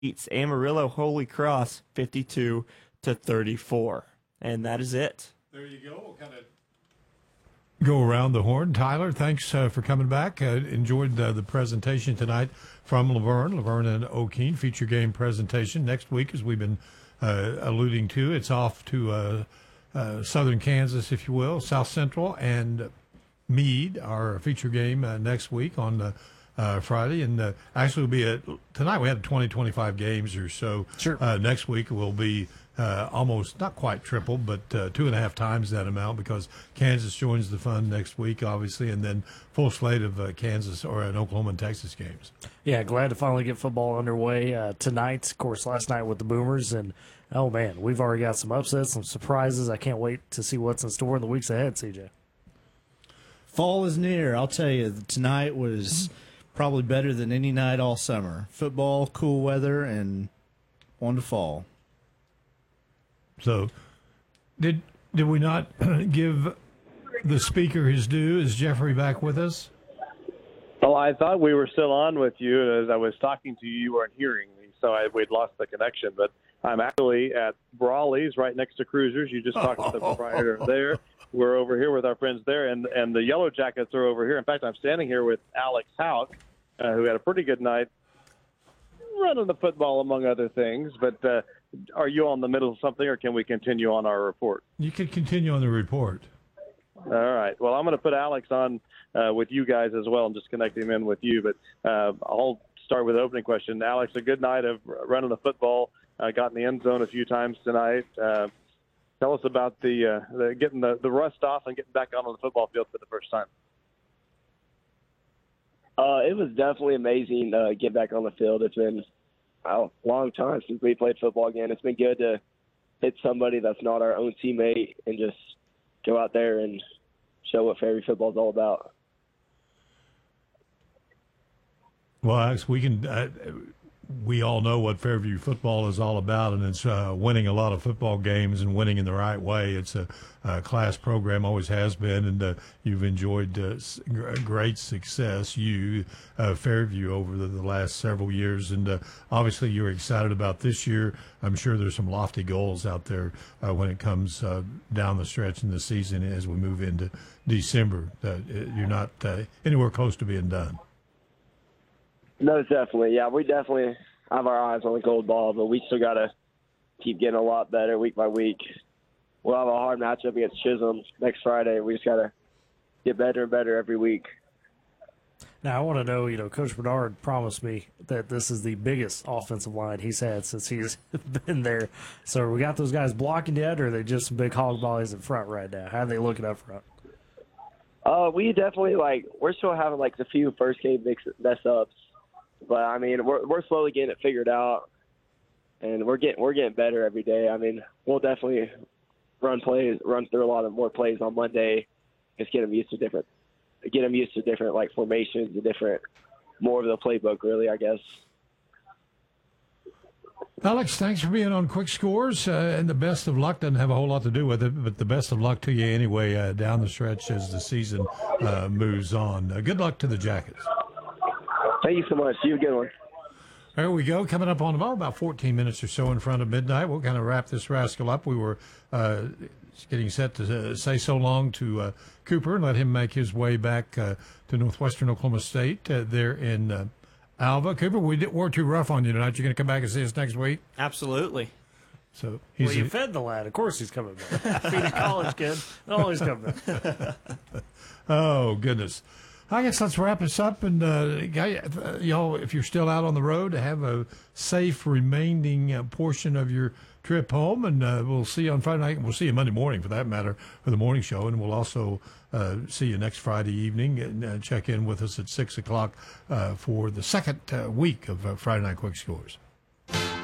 beats Amarillo Holy Cross 52-34. And that is it. There you go. We'll kind of go around the horn. Tyler, thanks for coming back. Enjoyed the presentation tonight from Laverne and O'Keene feature game presentation. Next week, as we've been alluding to, it's off to Southern Kansas, if you will, South Central, and Meade, our feature game next week on Friday. And actually, will be tonight we had 20-25 games or so. Sure. Next week will be almost, not quite triple, but 2.5 times that amount, because Kansas joins the fun next week, obviously, and then full slate of Kansas or Oklahoma and Texas games. Yeah, glad to finally get football underway tonight. Of course, last night with the Boomers, and oh man, we've already got some upsets, some surprises. I can't wait to see what's in store in the weeks ahead, CJ. Fall is near. I'll tell you, tonight was probably better than any night all summer. Football, cool weather, and on to fall. So, did we not give the speaker his due? Is Jeffrey back with us? Well, I thought we were still on with you. As I was talking to you, you weren't hearing me, so we'd lost the connection. But I'm actually at Brawley's right next to Cruisers. You just talked to the proprietor there. We're over here with our friends there, and the Yellow Jackets are over here. In fact, I'm standing here with Alex Hauk, who had a pretty good night running the football, among other things. But are you on the middle of something, or can we continue on our report? You can continue on the report. All right. Well, I'm going to put Alex on with you guys as well and just connect him in with you. But I'll start with the opening question. Alex, a good night of running the football. Got in the end zone a few times tonight. Tell us about the getting the rust off and getting back onto the football field for the first time. It was definitely amazing to get back on the field. It's been a long time since we played football again. It's been good to hit somebody that's not our own teammate and just go out there and show what Fairview football is all about. Well, Alex, we all know what Fairview football is all about, and it's winning a lot of football games and winning in the right way. It's a class program, always has been, and you've enjoyed great success, Fairview, over the last several years. And obviously you're excited about this year. I'm sure there's some lofty goals out there when it comes down the stretch in the season as we move into December. You're not anywhere close to being done. No, definitely. Yeah, we definitely have our eyes on the gold ball, but we still got to keep getting a lot better week by week. We'll have a hard matchup against Chisholm next Friday. We just got to get better and better every week. Now, I want to know, Coach Bernard promised me that this is the biggest offensive line he's had since he's been there. So we got those guys blocking yet, or are they just some big hog bodies in front right now? How are they looking up front? We definitely, we're still having, a few first game mess-ups. But, I mean, we're slowly getting it figured out, and we're getting better every day. I mean, we'll definitely run through a lot of more plays on Monday, just get them used to different formations and more of the playbook, really, I guess. Alex, thanks for being on Quick Scores, and the best of luck. Doesn't have a whole lot to do with it, but the best of luck to you anyway down the stretch as the season moves on. Good luck to the Jackets. Thank you so much. You have a good one. There we go. Coming up on about 14 minutes or so in front of midnight. We'll kind of wrap this rascal up. We were getting set to say so long to Cooper and let him make his way back to Northwestern Oklahoma State there in Alva. Cooper, we weren't too rough on you tonight. You're going to come back and see us next week? Absolutely. So you fed the lad. Of course he's coming back. Feed a college kid. Always coming back. Oh, goodness. I guess let's wrap this up. And, y'all, if you're still out on the road, have a safe remaining portion of your trip home. And we'll see you on Friday night. We'll see you Monday morning, for that matter, for the morning show. And we'll also see you next Friday evening and check in with us at 6 o'clock for the second week of Friday Night Quick Scores.